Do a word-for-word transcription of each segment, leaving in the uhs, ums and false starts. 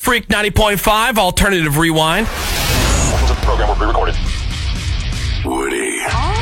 Freak ninety point five, Alternative Rewind. Portions of the program were pre-recorded. Woody. Oh,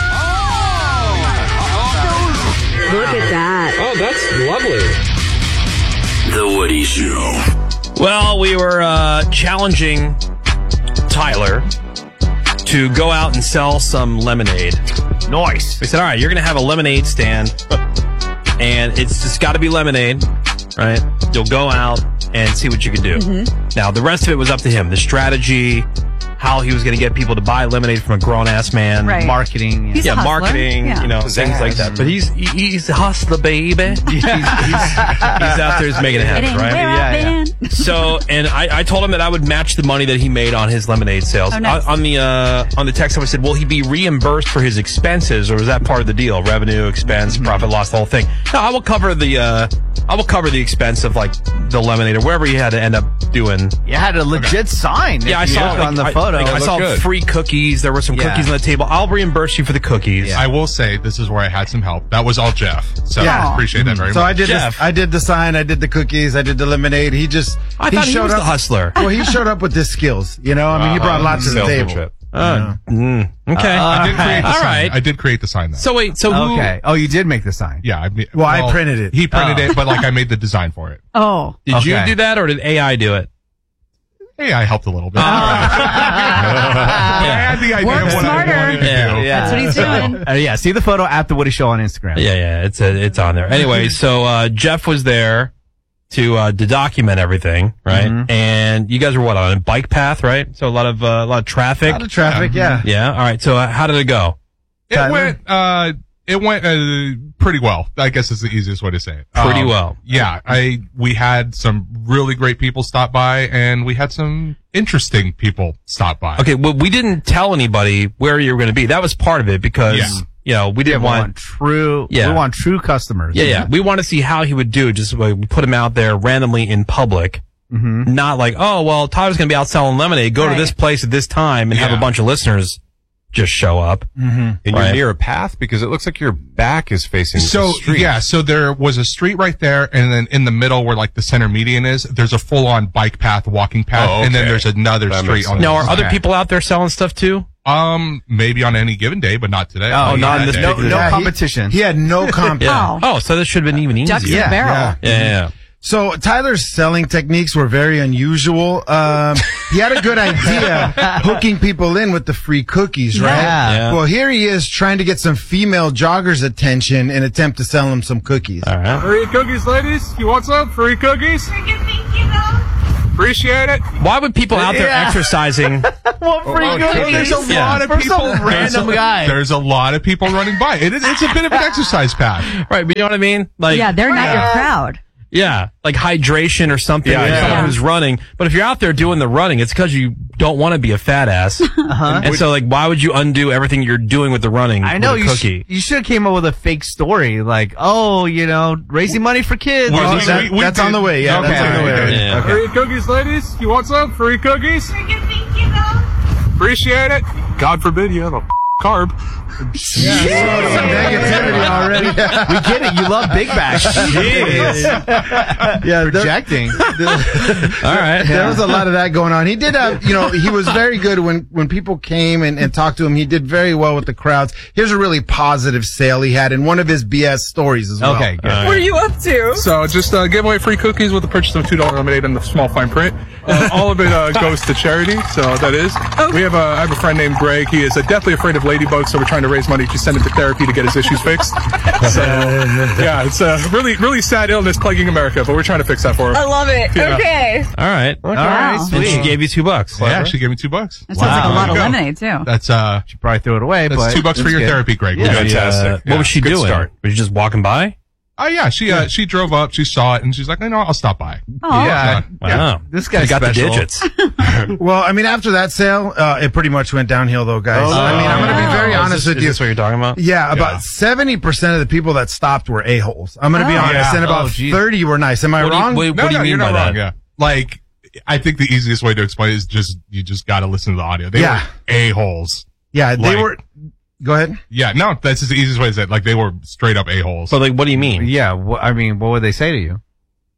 look at that. Oh, that's lovely. The Woody Show. Well, we were uh, challenging Tyler to go out and sell some lemonade. Nice. We said, all right, you're going to have a lemonade stand, and it's just got to be lemonade, right? You'll go out and see what you can do. Mm-hmm. Now, the rest of it was up to him. The strategy, how he was going to get people to buy lemonade from a grown-ass man. Right. Marketing. He's yeah, a hustler. marketing, Yeah. you know, Pizzazz. things like that. But he's he, he's a hustler, baby. he's, he's, he's out there just making it It happen, ain't right? where Yeah, I've yeah. been. So, and I, I told him that I would match the money that he made on his lemonade sales. Oh, nice. on, on the uh, on the text, I said, "Will he be reimbursed for his expenses, or is that part of the deal? Revenue, expense, Mm-hmm. profit, loss, the whole thing?" No, I will cover the uh, I will cover the expense of like the lemonade or wherever he had to end up doing. You had a legit sign. Yeah, I if you saw look like, on the I, photo. like, I looked saw good. free cookies. There were some Yeah. cookies on the table. I'll reimburse you for the cookies. Yeah. I will say this is where I had some help. That was all Jeff. So Yeah. I appreciate that very So much. I did. Jeff. The, I did the sign. I did the cookies. I did the lemonade. He just. I he thought he showed was up. the hustler. Well, he showed up with his skills. You know, I mean, he brought Uh-huh. lots to the table. Salesmanship. Uh, mm, okay. I did create the all sign. right. I did create the sign though. So wait. So who? Okay. Oh, you did make the sign. yeah. I mean, Well, I printed it. He printed Oh. it, but like I made the design for it. Oh. Did you Okay. do that, or did A I do it? Hey, I helped a little bit. All right. But I had the idea Work of what smarter. I wanted to Yeah. do. Yeah. That's what he's doing. Uh, yeah. See the photo at the Woody Show on Instagram. Yeah, yeah, it's a, it's on there. Anyway, so uh, Jeff was there to uh, to document everything, right? Mhm. And you guys were what, on a bike path, right? So a lot of uh, a lot of A traffic. lot of traffic. Yeah. Yeah. All right. So uh, how did it go? It Tyler? went. Uh, it went uh, pretty well. I guess is the easiest way to say it. Pretty Um, well. Yeah. I we had some really great people stop by, and we had some interesting people stop by. Okay. Well, we didn't tell anybody where you were going to be. That was part of it because Yeah. you know we We didn't want, want. true. Yeah. We want true customers. Yeah, yeah. We want to see how he would do. Just like, we put him out there randomly in public. Mm-hmm. Not like, oh, well, Tyler's going to be out selling lemonade. Go Right. to this place at this time and have Yeah. a bunch of listeners just show up. And you're Right. near a path because it looks like your back is facing So the street. yeah, so there was a street right there, and then in the middle where like the center median is, there's a full-on bike path, walking path, Oh, and then okay. there's another That street makes on sense. the Now, are other other side. people out there selling stuff too? Um, maybe on any given day, but not today. Oh, Oh, not in this day. no, particular- no Yeah, he- competition. He had no comp. Yeah. Oh, so this should have been even easier. Ducks in Yeah, a barrel. yeah. Yeah, yeah, yeah. So Tyler's selling techniques were very unusual. Um, he had a good idea hooking people in with the free cookies, right? Yeah. Yeah. Well, here he is trying to get some female joggers' attention in attempt to sell them some cookies. All right. Free cookies, ladies. You want some? Free cookies? Appreciate it. Why would people out there Yeah. exercising? What free Oh, cookies? There's a Yeah. lot of For people. some there's random a, guy. There's a lot of people running by. It is, it's a bit of an exercise path. Right, but you know what I mean? Like, Yeah, they're not your crowd. yeah, like hydration or something. Yeah, or yeah. someone who's running. But if you're out there doing the running, it's because you don't want to be a fat ass. Uh-huh. And so, like, why would you undo everything you're doing with the running? I know with a you. cookie. Sh- you should have came up with a fake story, like, oh, you know, raising money for kids. We- Oh, we- that- we that's did- on the way. Yeah, Okay, that's on the all right, way. yeah. Free cookies, ladies. You want some? Free cookies? Appreciate it. God forbid you have a carb. Some negativity already. we get it. You love big bags. yeah, there, Projecting. All right. there was a lot of that going on. He did have, you know, he was very good when, when people came and, and talked to him. He did very well with the crowds. Here's a really positive sale he had in one of his B S stories as well. Okay, good. What are you up to? So just uh, give away free cookies with the purchase of two dollar lemonade and the small fine print. Uh, all of it uh, goes to charity, so that is. We have a, I have a friend named Greg. He is uh, deathly afraid of ladybugs, so we're trying to raise money to send him to therapy to get his issues fixed. So, yeah, it's a really, really sad illness plaguing America, but we're trying to fix that for him. I love it. Yeah. Okay. All right. All right, Wow. And she sweet. gave you two bucks. Yeah, she gave me two bucks. That sounds like a Wow. lot of There you go. lemonade, too. That's uh, She probably threw it away, that's but two bucks for it's your good. therapy, Greg. Yeah. Good. Fantastic. Uh, what was she Good doing? start. Was she just walking by? Oh yeah, she uh, she drove up, she saw it, and she's like, "No, no, I'll stop by." Oh. Yeah. Wow. This guy's She got special. the digits. Well, I mean, after that sale, uh, it pretty much went downhill though, guys. Oh, I mean, I'm going to be very Is honest this- with is you. this what you're talking about? Yeah, about Yeah. seventy percent of the people that stopped were a-holes. I'm going to be Oh. honest. Yeah. And about Oh, geez. thirty were nice. Am I What do you- wrong? what- No, what do you no, mean you're by not that? wrong. Yeah, like I think the easiest way to explain it is just you just got to listen to the audio. They Yeah. were a holes. yeah, they like- were. Go ahead. Yeah, no, that's just the easiest way to say it. Like they were straight up a holes. So, like, what do you mean? Yeah. Wh- I mean, what would they say to you?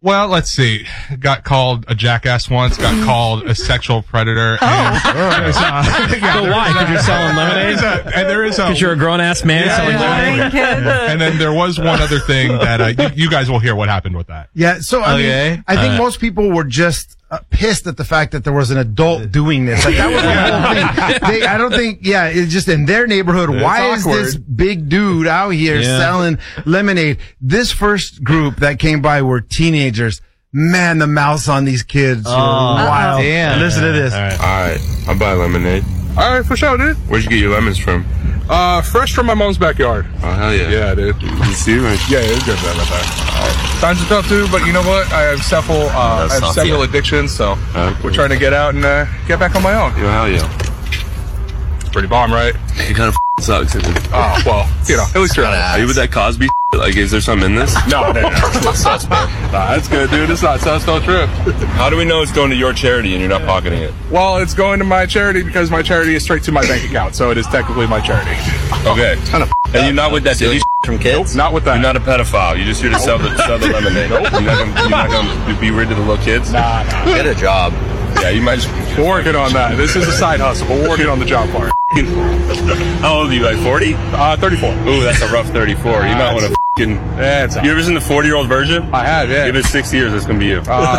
Well, let's see. Got called a jackass once. Got called a sexual predator. Oh. And, uh, yeah, So why? Because you're selling lemonade? there is a- and there is a Because you're a grown ass man Yeah, selling yeah. lemonade. Kids. and then there was one other thing that uh, you, you guys will hear what happened with that. Yeah, so I Okay. mean, I think Uh, most people were just uh, pissed at the fact that there was an adult doing this. Like that was the whole thing. They, I don't think, yeah, it's just in their neighborhood. Why is awkward. this big dude out here Yeah. selling lemonade? This first group that came by were teenagers. Man, the mouths on these kids were wild. damn. Listen to this. All right. All right, I'll buy lemonade. All right, for sure, dude. Where'd you get your lemons from? Uh, fresh from my mom's backyard. Oh, hell yeah. Yeah, dude. You see, right? Yeah, it's good that right there. Times are tough too, but you know what? I have several, uh, I have tough, several yeah. addictions, so Okay. we're trying to get out and uh, get back on my own. Yo, hell yeah. Pretty bomb, right? It kind of sucks. Oh well, you know, at least you're Are you with that Cosby? Like, is there something in this? No, no, no. It's sus, man. Nah, that's good, dude. It's not sus, no true. How do we know it's going to your charity and you're not pocketing it? Well, it's going to my charity because my charity is straight to my bank account, so it is technically my charity. Okay. And you're not with that silly from kids? Not with that. You're not a pedophile. You're just here to sell the, sell the lemonade. Nope. You're not gonna, you're not gonna be rid of the little kids? Nah, nah. Get a job. Yeah, you might just... We're working on that. This is a side hustle, but we're working on the job part. How old are you, like forty? Uh, thirty-four. Ooh, that's a rough thirty-four. You might want to f***ing... Yeah, it's You ever seen the forty-year-old version? I have, yeah. Give it six years, it's gonna be you.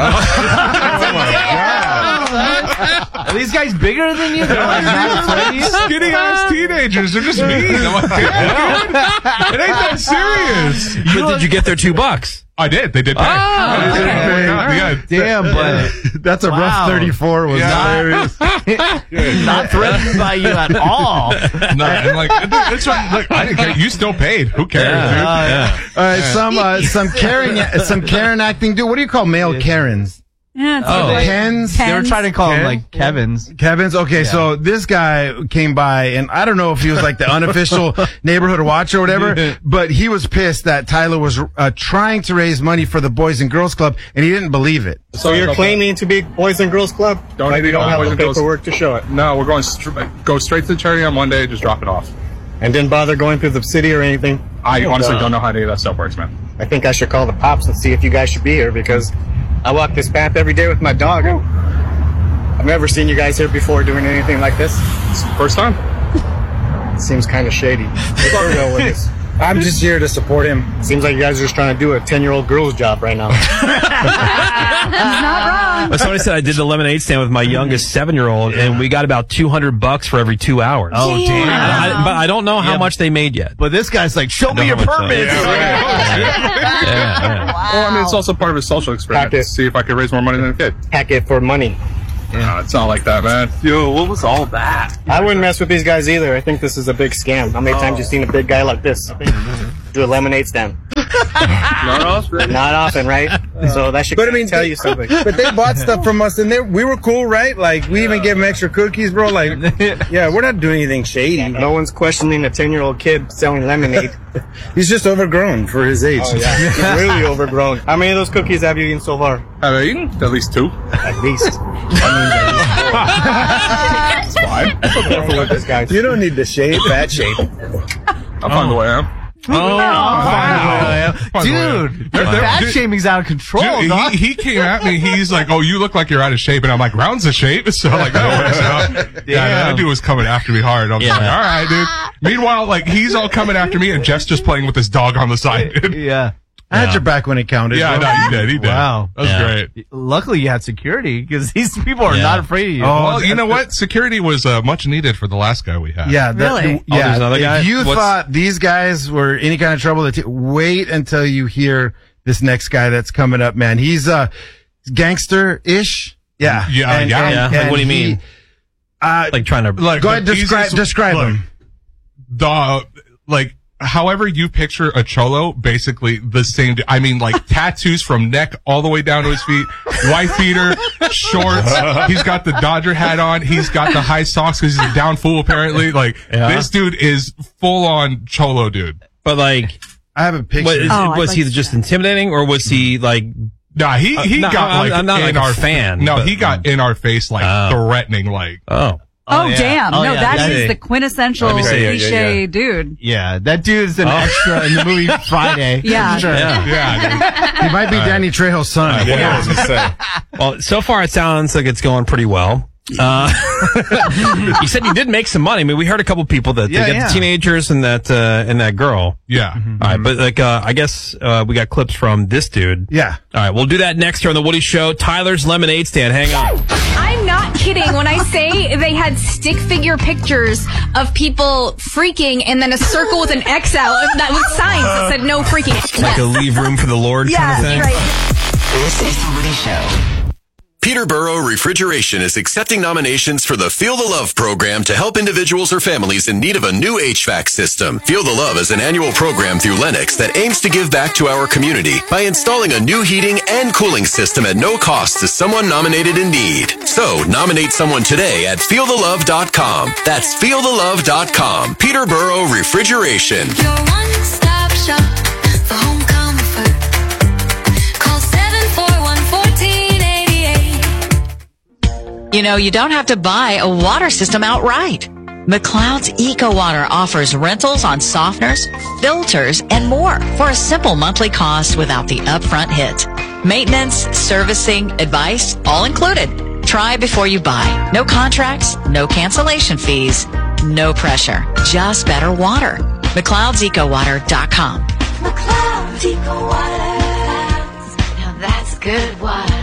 Are these guys bigger than you? They're like not twenties? Skinny ass teenagers. They're just mean. I'm like, damn, dude. It ain't that serious. But did you get their two bucks? I did. They did pay. Ah, They did okay. pay. Yeah. Damn, but That's a Wow. rough thirty-four. Was Yeah. hilarious. not threatened by you at all. No, and like, it's what, look, I didn't care. You still paid. Who cares, dude? Yeah. All right, some uh, some Karen, some Karen acting. Dude, what do you call male Karens? Yeah, it's Oh. like Kens? They were trying to call him Ken? like Kevin's. Kevin's? Okay, so this guy came by, and I don't know if he was like the unofficial neighborhood watch or whatever, but he was pissed that Tyler was uh, trying to raise money for the Boys and Girls Club, and he didn't believe it. So you're claiming to be Boys and Girls Club? Don't But need you don't to have Boys the and Girls- paperwork to show it. No, we're going str- go straight to the charity on Monday. Just drop it off. And didn't bother going through the city or anything? I honestly Uh, don't know how any of that stuff works, man. I think I should call the pops and see if you guys should be here because I walk this path every day with my dog. And I've never seen you guys here before doing anything like this. It's the first time. It seems kind of shady. What's your deal with this? I'm just here to support him. Seems like you guys are just trying to do a ten-year-old girl's job right now. He's not wrong. Well, somebody said I did the lemonade stand with my youngest seven-year-old, and we got about two hundred bucks for every two hours. Oh, damn. I, but I don't know how Yeah. much they made yet. But this guy's like, show me know your how much, uh, permits. Yeah, yeah. Well, I mean, it's also part of a social experiment Pack to it. see if I could raise more money than a kid. Pack it for money. No, it's not like that, man. Yo, what was all that? I wouldn't mess with these guys either. I think this is a big scam. How many times you seen a big guy like this do a lemonade stand? Not often. Not often, right? So that should But I mean, tell they- you something. But they bought stuff from us, and they, we were cool, right? Like, we even gave them extra cookies, bro. Like, yeah, we're not doing anything shady. No one's questioning a ten-year-old kid selling lemonade. He's just overgrown for his age. Oh, yeah. He's really overgrown. How many of those cookies have you eaten so far? Have I eaten? At least two. At least. It's fine. I'm careful with this guy. You don't need the shape, that shape. I'll find the way I am. Oh, wow. By the way, Dude, they're- they're- fat dude- shaming's out of control, Dude, dog. he, he came at me. He's like, "Oh, you look like you're out of shape," and I'm like, "Round's the shape." So like that works out. Yeah, that dude was coming after me hard. I'm Yeah. just like, "All right, dude." Meanwhile, like he's all coming after me, and Jeff's just playing with his dog on the side. Dude. Yeah. I had your back when it counted. Yeah, bro. no, he did. He did. Wow. That was Yeah. great. Luckily, you had security because these people are Yeah. not afraid of you. Oh, Well, you know what? Security was uh, much needed for the last guy we had. Yeah, that, Really? Oh, yeah. there's another guy? If you What's- thought these guys were any kind of trouble, that t- wait until you hear this next guy that's coming up, man. He's uh, gangster-ish. Yeah. Yeah, yeah. Yeah, like, what do you he- mean? Uh, Like trying to. Like, go ahead, the describe, easiest- describe look, him. The like. However you picture a cholo, basically the same. I mean, like tattoos from neck all the way down to his feet, white beater, shorts. He's got the Dodger hat on. He's got the high socks because he's a down fool apparently. Like Yeah. this dude is full on cholo, dude. But like, I have a picture. what, is, Oh, I'd was like he to see just that. intimidating, or was he like? Nah, he he Uh, no, got I'm- like I'm not in like a our fan, No, but- he got in our face like Oh. threatening, like Oh, Oh, yeah. damn. Oh, no, yeah, that that is is- the quintessential Let me see. Yeah, cliche yeah, yeah. dude. Yeah, that dude's an Oh. extra in the movie Friday. Yeah. Sure. Yeah. Yeah, dude. He might be Danny Trejo's son. Yeah, I was gonna say. Well, so far it sounds like it's going pretty well. Uh, you said you did make some money. I mean, we heard a couple people that Yeah, they got yeah. the teenagers and that uh, and that girl. Yeah. All right, but like uh, I guess uh, we got clips from this dude. Yeah. All right, we'll do that next here on the Woody Show. Tyler's Lemonade Stand. Hang on. I'm not kidding when I say they had stick figure pictures of people freaking and then a circle with an X out that was signs that said no freaking. Like a leave room for the Lord kind of thing. This is the Woody Show. Peterborough Refrigeration is accepting nominations for the Feel the Love program to help individuals or families in need of a new H V A C system. Feel the Love is an annual program through Lennox that aims to give back to our community by installing a new heating and cooling system at no cost to someone nominated in need. So, nominate someone today at feel the love dot com. That's feel the love dot com. Peterborough Refrigeration. Your one-stop shop for home comfort. Call seven four one, one four eight eight. You know, you don't have to buy a water system outright. McLeod's EcoWater offers rentals on softeners, filters, and more for a simple monthly cost without the upfront hit. Maintenance, servicing, advice, all included. Try before you buy. No contracts, no cancellation fees, no pressure. Just better water. McLeod's Eco Water dot com. McLeod's EcoWater. Now that's good water.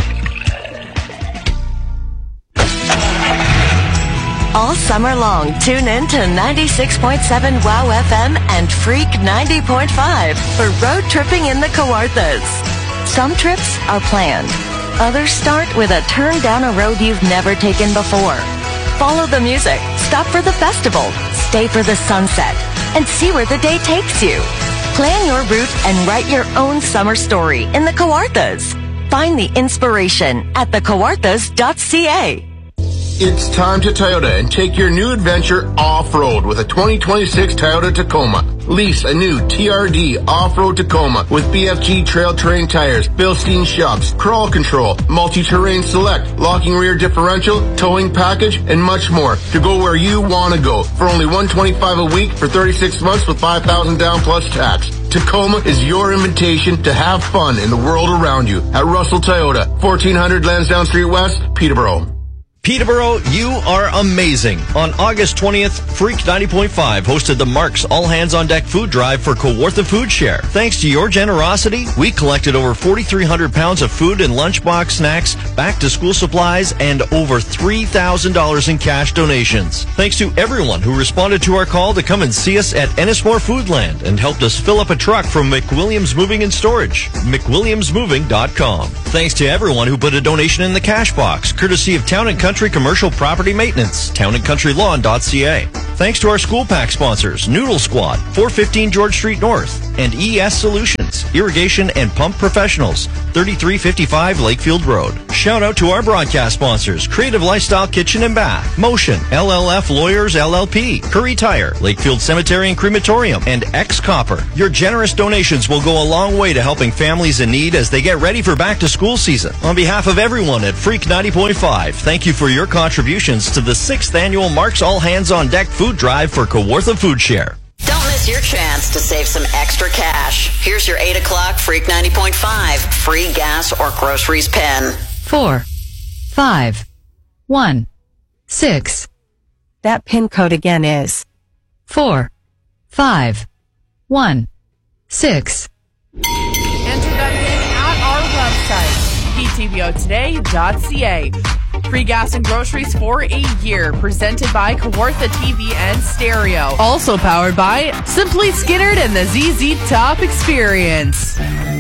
All summer long, tune in to ninety-six point seven WOW F M and Freak ninety point five for road tripping in the Kawarthas. Some trips are planned. Others start with a turn down a road you've never taken before. Follow the music, stop for the festival, stay for the sunset, and see where the day takes you. Plan your route and write your own summer story in the Kawarthas. Find the inspiration at the kawarthas dot c a. It's time to Toyota and take your new adventure off-road with a twenty twenty-six Toyota Tacoma. Lease a new T R D off-road Tacoma with B F G trail terrain tires, Bilstein shocks, crawl control, multi-terrain select, locking rear differential, towing package, and much more to go where you want to go for only one hundred twenty-five dollars a week for thirty-six months with five thousand dollars down plus tax. Tacoma is your invitation to have fun in the world around you at Russell Toyota, fourteen hundred Lansdowne Street West, Peterborough. Peterborough, you are amazing. On August twentieth, Freak ninety point five hosted the Mark's All Hands on Deck food drive for Kawartha Food Share. Thanks to your generosity, we collected over forty-three hundred pounds of food and lunchbox snacks, back-to-school supplies, and over three thousand dollars in cash donations. Thanks to everyone who responded to our call to come and see us at Ennismore Foodland and helped us fill up a truck from McWilliams Moving and Storage. M C Williams Moving dot com. Thanks to everyone who put a donation in the cash box, courtesy of Town and Country Commercial Property Maintenance, town and country lawn dot c a. Thanks to our school pack sponsors, Noodle Squad, four fifteen George Street North, and E S Solutions, Irrigation and Pump Professionals, thirty-three fifty-five Lakefield Road. Shout out to our broadcast sponsors, Creative Lifestyle Kitchen and Bath, Motion, L L F Lawyers L L P, Curry Tire, Lakefield Cemetery and Crematorium, and X Copper. Your generous donations will go a long way to helping families in need as they get ready for back to school season. On behalf of everyone at Freak ninety point five, thank you for your contributions to the sixth annual Mark's All Hands on Deck food drive for Kawartha Food Share. Don't miss your chance to save some extra cash. Here's your eight o'clock Freak ninety point five free gas or groceries pin. Four, five, one, six. That PIN code again is four, five, one, six. Enter that in at our website, p t b o today dot c a. Free gas and groceries for a year, presented by Kawartha T V and Stereo. Also powered by Simply Skinnered and the Z Z Top Experience.